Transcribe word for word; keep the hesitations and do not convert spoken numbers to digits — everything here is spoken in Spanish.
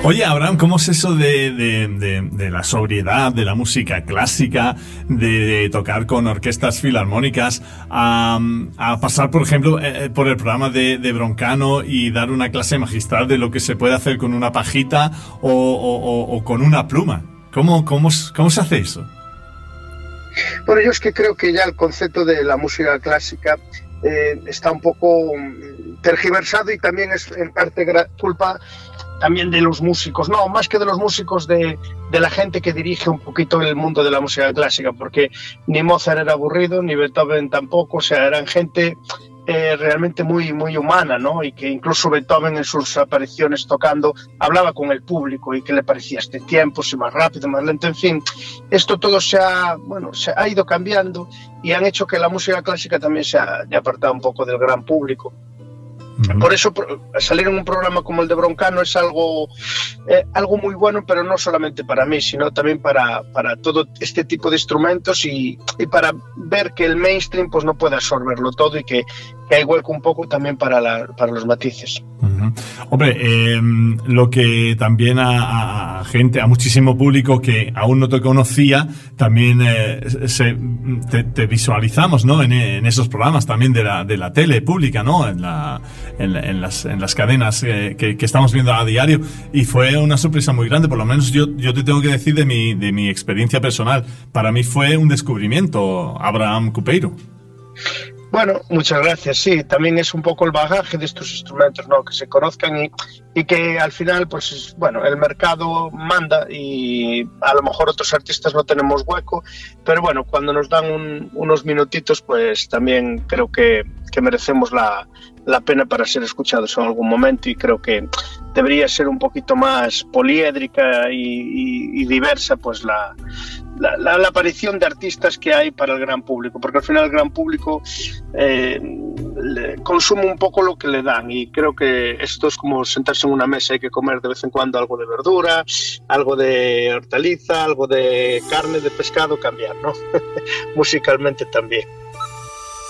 Oye, Abraham, ¿cómo es eso de, de, de, de la sobriedad, de la música clásica, de, de tocar con orquestas filarmónicas, a, a pasar, por ejemplo, eh, por el programa de, de Broncano y dar una clase magistral de lo que se puede hacer con una pajita o, o, o, o con una pluma? ¿Cómo, cómo, ¿Cómo se hace eso? Bueno, yo es que creo que ya el concepto de la música clásica eh, está un poco tergiversado y también es en parte culpa también de los músicos, no, más que de los músicos, de, de la gente que dirige un poquito el mundo de la música clásica, porque ni Mozart era aburrido, ni Beethoven tampoco, o sea, eran gente eh, realmente muy, muy humana, ¿no? Y que incluso Beethoven en sus apariciones tocando hablaba con el público y que le parecía este tiempo, si más rápido, más lento, en fin, esto todo se ha, bueno, se ha ido cambiando y han hecho que la música clásica también se ha apartado un poco del gran público. Por eso salir en un programa como el de Broncano es algo, eh, algo muy bueno, pero no solamente para mí, sino también para, para todo este tipo de instrumentos y, y para ver que el mainstream pues no puede absorberlo todo y que, que hay hueco un poco también para, la, para los matices. Uh-huh. Hombre, eh, lo que también a, a gente, a muchísimo público que aún no te conocía, también eh, se, te, te visualizamos, ¿no? En, en esos programas también de la, de la tele pública, ¿no? En la En, en, las, en las cadenas eh, que, que estamos viendo a diario, y fue una sorpresa muy grande. Por lo menos yo, yo te tengo que decir de mi, de mi experiencia personal, para mí fue un descubrimiento Abraham Cupeiro. Bueno, muchas gracias. Sí, también es un poco el bagaje de estos instrumentos, ¿no? Que se conozcan y, y que al final, pues, bueno, el mercado manda y a lo mejor otros artistas no tenemos hueco, pero bueno, cuando nos dan un, unos minutitos, pues también creo que, que merecemos la, la pena para ser escuchados en algún momento, y creo que debería ser un poquito más poliédrica y, y, y diversa, pues la, la, la, la aparición de artistas que hay para el gran público, porque al final el gran público eh, consume un poco lo que le dan, y creo que esto es como sentarse en una mesa, hay que comer de vez en cuando algo de verdura, algo de hortaliza, algo de carne, de pescado, cambiar, ¿no? Musicalmente también.